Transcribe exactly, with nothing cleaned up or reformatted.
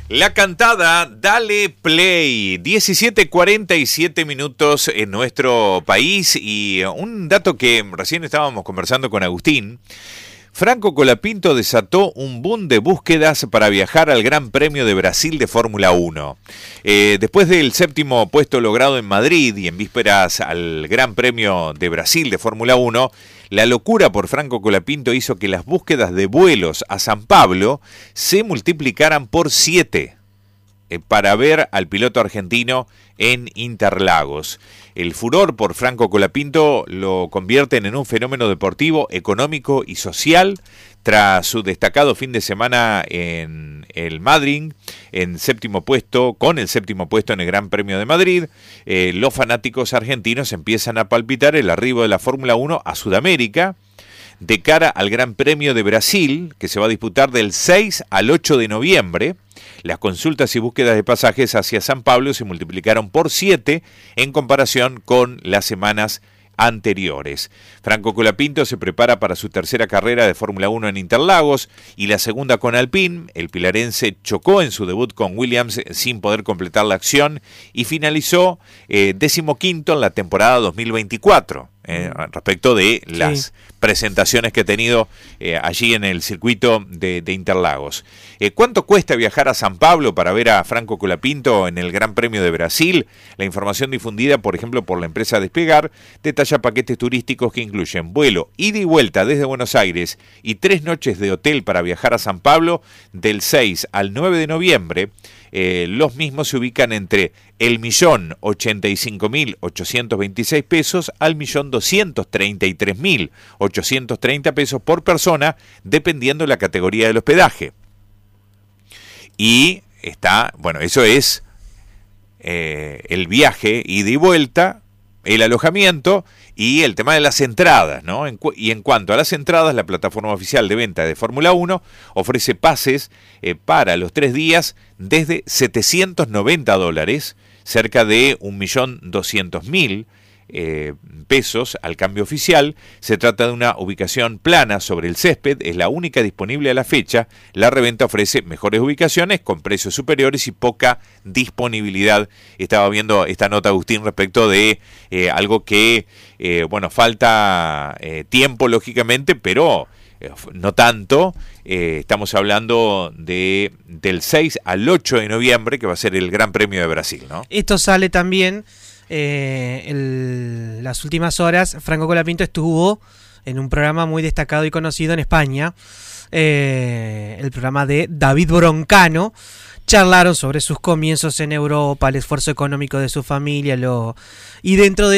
La cantada Dale Play, diecisiete cuarenta y siete minutos en nuestro país. Y un dato que recién estábamos conversando con Agustín: Franco Colapinto desató un boom de búsquedas para viajar al Gran Premio de Brasil de Fórmula uno. Eh, después del séptimo puesto logrado en Madrid y en vísperas al Gran Premio de Brasil de Fórmula uno, la locura por Franco Colapinto hizo que las búsquedas de vuelos a San Pablo se multiplicaran por siete eh, para ver al piloto argentino en Interlagos. El furor por Franco Colapinto lo convierten en un fenómeno deportivo, económico y social tras su destacado fin de semana en el Madrid, en séptimo puesto, con el séptimo puesto en el Gran Premio de Madrid. Eh, los fanáticos argentinos empiezan a palpitar el arribo de la Fórmula uno a Sudamérica de cara al Gran Premio de Brasil, que se va a disputar del seis al ocho de noviembre. Las consultas y búsquedas de pasajes hacia San Pablo se multiplicaron por siete en comparación con las semanas anteriores. Franco Colapinto se prepara para su tercera carrera de Fórmula uno en Interlagos y la segunda con Alpine. El pilarense chocó en su debut con Williams sin poder completar la acción y finalizó eh, decimoquinto en la temporada dos mil veinticuatro. Eh, respecto de las sí. presentaciones que ha tenido eh, allí en el circuito de, de Interlagos. Eh, ¿Cuánto cuesta viajar a San Pablo para ver a Franco Colapinto en el Gran Premio de Brasil? La información difundida, por ejemplo, por la empresa Despegar, detalla paquetes turísticos que incluyen vuelo, ida y vuelta desde Buenos Aires y tres noches de hotel para viajar a San Pablo del seis al nueve de noviembre. Eh, los mismos se ubican entre el millón ochenta y cinco mil ochocientos veintiséis pesos al millón doscientos treinta y tres mil ochocientos treinta pesos por persona, dependiendo de la categoría del hospedaje. Y está, bueno, eso es eh, el viaje, ida y vuelta, el alojamiento y el tema de las entradas, ¿no? En cu- y en cuanto a las entradas, la plataforma oficial de venta de Fórmula uno ofrece pases eh, para los tres días desde setecientos noventa dólares, cerca de un millón doscientos mil eh, pesos al cambio oficial. Se trata de una ubicación plana sobre el césped, es la única disponible a la fecha. La reventa ofrece mejores ubicaciones con precios superiores y poca disponibilidad. Estaba viendo esta nota, Agustín, respecto de eh, algo que, eh, bueno, falta eh, tiempo lógicamente, pero eh, no tanto. Eh, estamos hablando de del seis al ocho de noviembre, que va a ser el Gran Premio de Brasil, ¿no? Esto sale también eh, el, las últimas horas. Franco Colapinto estuvo en un programa muy destacado y conocido en España, eh, el programa de David Broncano. Charlaron sobre sus comienzos en Europa, el esfuerzo económico de su familia, lo y dentro de